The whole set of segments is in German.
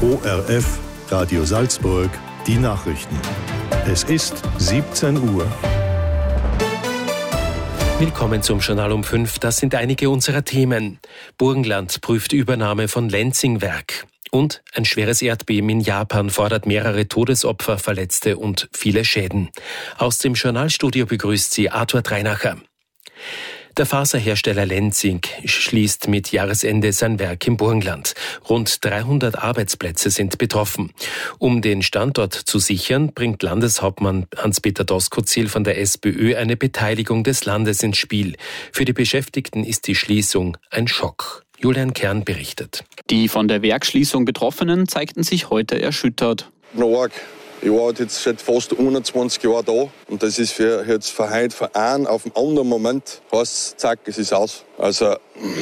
ORF, Radio Salzburg, die Nachrichten. Es ist 17 Uhr. Willkommen zum Journal um 5. Das sind einige unserer Themen. Burgenland prüft Übernahme von Lenzingwerk. Und ein schweres Erdbeben in Japan fordert mehrere Todesopfer, Verletzte und viele Schäden. Aus dem Journalstudio begrüßt Sie Arthur Dreinacher. Der Faserhersteller Lenzing schließt mit Jahresende sein Werk im Burgenland. Rund 300 Arbeitsplätze sind betroffen. Um den Standort zu sichern, bringt Landeshauptmann Hans-Peter Doskozil von der SPÖ eine Beteiligung des Landes ins Spiel. Für die Beschäftigten ist die Schließung ein Schock. Julian Kern berichtet. Die von der Werksschließung Betroffenen zeigten sich heute erschüttert. Ich war jetzt seit fast 21 Jahren da und das ist für heute von einem auf den anderen Moment, heißt zack, es ist aus. Also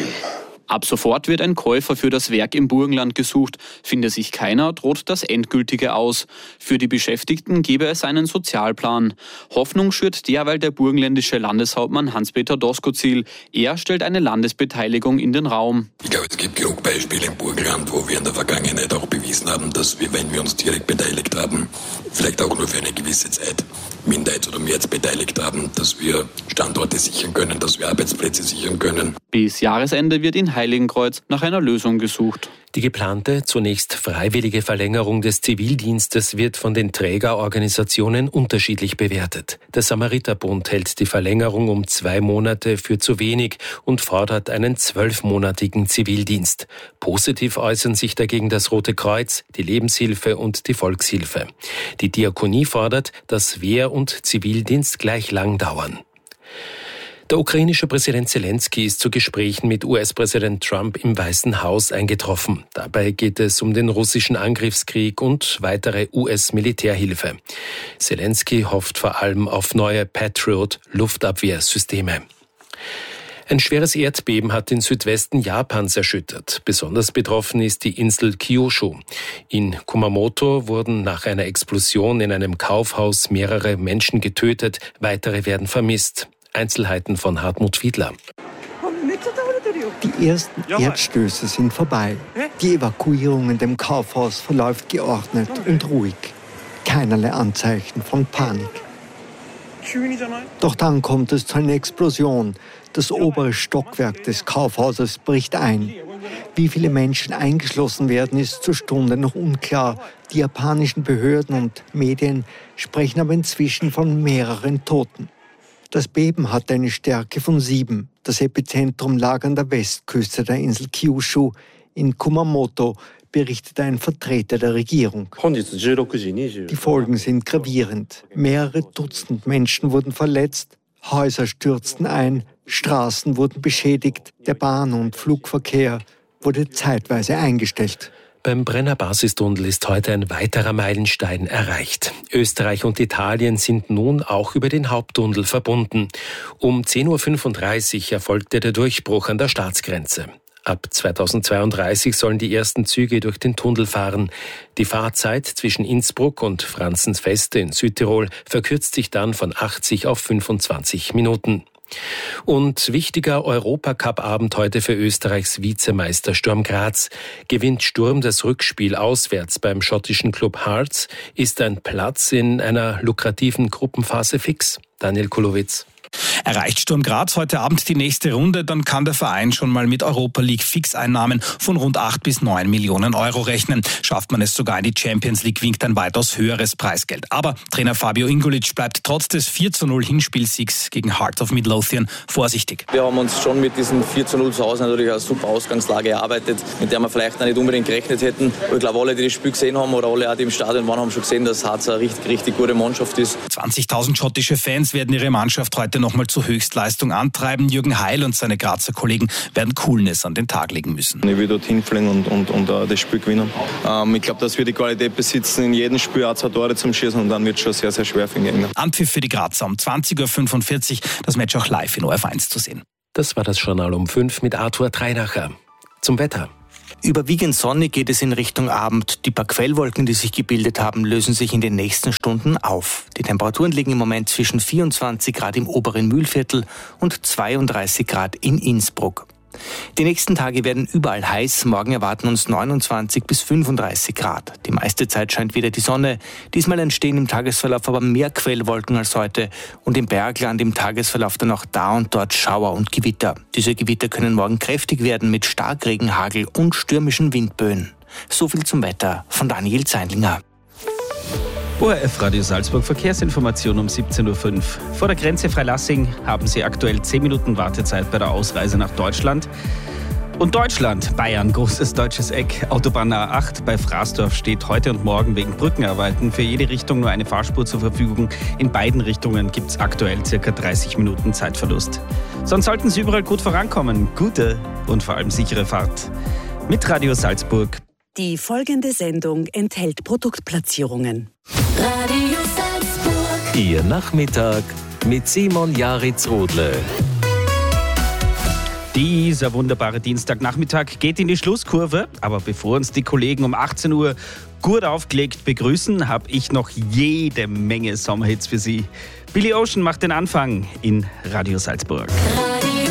ab sofort wird ein Käufer für das Werk im Burgenland gesucht. Finde sich keiner, droht das Endgültige aus. Für die Beschäftigten gebe es einen Sozialplan. Hoffnung schürt derweil der burgenländische Landeshauptmann Hans-Peter Doskozil. Er stellt eine Landesbeteiligung in den Raum. Ich glaube, es gibt genug Beispiele im Burgenland, wo wir in der Vergangenheit auch bewiesen haben, dass wir, wenn wir uns direkt beteiligt haben, vielleicht auch nur für eine gewisse Zeit Minderheits- oder Mehrheits beteiligt haben, dass wir Standorte sichern können, dass wir Arbeitsplätze sichern können. Bis Jahresende wird in Heiligenkreuz nach einer Lösung gesucht. Die geplante, zunächst freiwillige Verlängerung des Zivildienstes wird von den Trägerorganisationen unterschiedlich bewertet. Der Samariterbund hält die Verlängerung um 2 Monate für zu wenig und fordert einen 12-monatigen Zivildienst. Positiv äußern sich dagegen das Rote Kreuz, die Lebenshilfe und die Volkshilfe. Die Diakonie fordert, dass Wehr- und Zivildienst gleich lang dauern. Der ukrainische Präsident Zelensky ist zu Gesprächen mit US-Präsident Trump im Weißen Haus eingetroffen. Dabei geht es um den russischen Angriffskrieg und weitere US-Militärhilfe. Zelensky hofft vor allem auf neue Patriot-Luftabwehrsysteme. Ein schweres Erdbeben hat den Südwesten Japans erschüttert. Besonders betroffen ist die Insel Kyushu. In Kumamoto wurden nach einer Explosion in einem Kaufhaus mehrere Menschen getötet, weitere werden vermisst. Einzelheiten von Hartmut Fiedler. Die ersten Erdstöße sind vorbei. Die Evakuierung in dem Kaufhaus verläuft geordnet und ruhig. Keinerlei Anzeichen von Panik. Doch dann kommt es zu einer Explosion. Das obere Stockwerk des Kaufhauses bricht ein. Wie viele Menschen eingeschlossen werden, ist zur Stunde noch unklar. Die japanischen Behörden und Medien sprechen aber inzwischen von mehreren Toten. Das Beben hatte eine Stärke von 7. Das Epizentrum lag an der Westküste der Insel Kyushu in Kumamoto, berichtete ein Vertreter der Regierung. Die Folgen sind gravierend. Mehrere Dutzend Menschen wurden verletzt, Häuser stürzten ein, Straßen wurden beschädigt, der Bahn- und Flugverkehr wurde zeitweise eingestellt. Beim Brenner-Basistunnel ist heute ein weiterer Meilenstein erreicht. Österreich und Italien sind nun auch über den Haupttunnel verbunden. Um 10.35 Uhr erfolgte der Durchbruch an der Staatsgrenze. Ab 2032 sollen die ersten Züge durch den Tunnel fahren. Die Fahrzeit zwischen Innsbruck und Franzensfeste in Südtirol verkürzt sich dann von 80 auf 25 Minuten. Und wichtiger Europacup-Abend heute für Österreichs Vizemeister Sturm Graz. Gewinnt Sturm das Rückspiel auswärts beim schottischen Club Hearts, ist ein Platz in einer lukrativen Gruppenphase fix. Daniel Kulowitz. Erreicht Sturm Graz heute Abend die nächste Runde, dann kann der Verein schon mal mit Europa League Fixeinnahmen von rund 8 bis 9 Millionen Euro rechnen. Schafft man es sogar in die Champions League, winkt ein weitaus höheres Preisgeld. Aber Trainer Fabio Ingulic bleibt trotz des 4:0 Hinspielsiegs gegen Hearts of Midlothian vorsichtig. Wir haben uns schon mit diesem 4:0 zu Hause natürlich eine super Ausgangslage erarbeitet, mit der wir vielleicht auch nicht unbedingt gerechnet hätten. Ich glaube, alle, die das Spiel gesehen haben oder alle, die im Stadion waren, haben schon gesehen, dass Hearts eine richtig gute Mannschaft ist. 20.000 schottische Fans werden ihre Mannschaft heute nochmal zur Höchstleistung antreiben. Jürgen Heil und seine Grazer Kollegen werden Coolness an den Tag legen müssen. Ich will dorthin fliegen und das Spiel gewinnen. Ich glaube, dass wir die Qualität besitzen, in jedem Spiel auch 2 Tore zum Schießen und dann wird es schon sehr, sehr schwer für den Gegner. Anpfiff für die Grazer um 20.45 Uhr, das Match auch live in ORF1 zu sehen. Das war das Journal um 5 mit Arthur Dreinacher. Zum Wetter. Überwiegend sonnig geht es in Richtung Abend. Die paar Quellwolken, die sich gebildet haben, lösen sich in den nächsten Stunden auf. Die Temperaturen liegen im Moment zwischen 24 Grad im oberen Mühlviertel und 32 Grad in Innsbruck. Die nächsten Tage werden überall heiß. Morgen erwarten uns 29 bis 35 Grad. Die meiste Zeit scheint wieder die Sonne. Diesmal entstehen im Tagesverlauf aber mehr Quellwolken als heute. Und im Bergland im Tagesverlauf dann auch da und dort Schauer und Gewitter. Diese Gewitter können morgen kräftig werden mit Starkregen, Hagel und stürmischen Windböen. So viel zum Wetter von Daniel Zeinlinger. ORF Radio Salzburg, Verkehrsinformation um 17.05 Uhr. Vor der Grenze Freilassing haben Sie aktuell 10 Minuten Wartezeit bei der Ausreise nach Deutschland. Und Deutschland, Bayern, großes deutsches Eck. Autobahn A8 bei Fraßdorf steht heute und morgen wegen Brückenarbeiten für jede Richtung nur eine Fahrspur zur Verfügung. In beiden Richtungen gibt es aktuell ca. 30 Minuten Zeitverlust. Sonst sollten Sie überall gut vorankommen. Gute und vor allem sichere Fahrt. Mit Radio Salzburg. Die folgende Sendung enthält Produktplatzierungen. Radio Salzburg. Ihr Nachmittag mit Simon Jaritz-Rodle. Dieser wunderbare Dienstagnachmittag geht in die Schlusskurve. Aber bevor uns die Kollegen um 18 Uhr gut aufgelegt begrüßen, habe ich noch jede Menge Sommerhits für Sie. Billy Ocean macht den Anfang in Radio Salzburg.